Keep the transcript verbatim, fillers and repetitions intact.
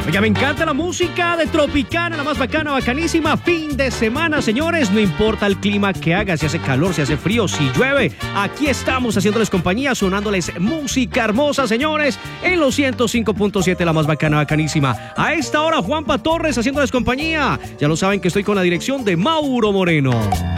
Oiga, me encanta la música de Tropicana, la más bacana, bacanísima. Fin de semana, señores. No importa el clima que haga, si hace calor, si hace frío, si llueve. Aquí estamos haciéndoles compañía, sonándoles música hermosa, señores. En los ciento cinco punto siete, la más bacana, bacanísima. A esta hora, Juanpa Torres haciéndoles compañía. Ya lo saben que estoy con la dirección de Mauro Moreno.